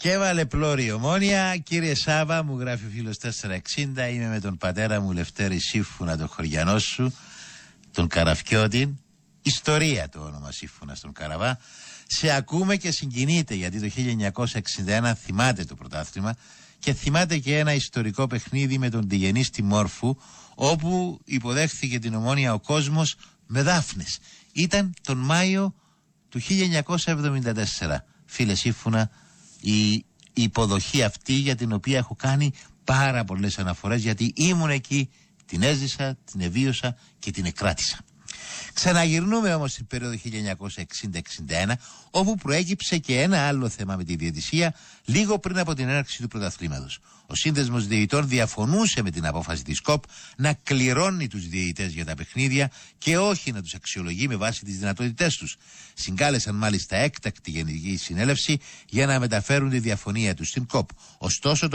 Και έβαλε πλώρη η Ομόνια. Κύριε Σάβα, μου γράφει ο φίλος 460, είμαι με τον πατέρα μου Λευτέρη Σύμφουνα, τον χωριανό σου, τον Καραφιώτη. Ιστορία το όνομα Σύμφουνα στον Καραβά. Σε ακούμε και συγκινείτε, γιατί το 1961 θυμάται το πρωτάθλημα και θυμάται και ένα ιστορικό παιχνίδι με τον Τιγενή στη Μόρφου, όπου υποδέχθηκε την Ομόνια ο κόσμος με δάφνες. Ήταν τον Μάιο του 1974. Φίλε Σύμφουνα, η υποδοχή αυτή για την οποία έχω κάνει πάρα πολλές αναφορές, γιατί ήμουν εκεί, την έζησα, την εβίωσα και την εκράτησα. Ξαναγυρνούμε όμως στην περίοδο 1960-61, όπου προέκυψε και ένα άλλο θέμα με τη διαιτησία λίγο πριν από την έναρξη του πρωταθλήματος. Ο σύνδεσμος διαιτητών διαφωνούσε με την απόφαση της ΚΟΠ να κληρώνει τους διαιτητές για τα παιχνίδια και όχι να τους αξιολογεί με βάση τις δυνατότητές τους. Συγκάλεσαν μάλιστα έκτακτη γενική συνέλευση για να μεταφέρουν τη διαφωνία τους στην ΚΟΠ. Ωστόσο,